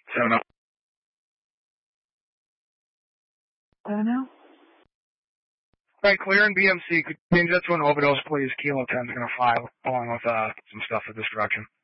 7-0. now? Right, clear in BMC. Could change that to an overdose, please. Kilo 10's going to file, along with some stuff for destruction.